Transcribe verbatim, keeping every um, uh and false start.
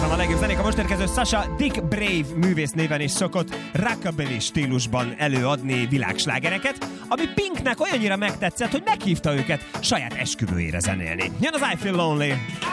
a legjobb zenék. A most érkező Sasha Dick Brave művész néven is szokott rockabilly stílusban előadni világslágereket, ami Pinknek olyannyira megtetszett, hogy meghívta őket saját esküvőjére zenélni. Jön az I Feel Lonely!